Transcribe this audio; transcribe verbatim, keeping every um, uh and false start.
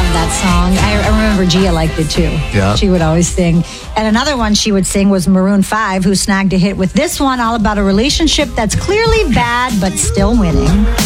that song. I, I remember Gia liked it too. Yeah. She would always sing. And another one she would sing was Maroon five, who snagged a hit with this one, all about a relationship that's clearly bad but still winning.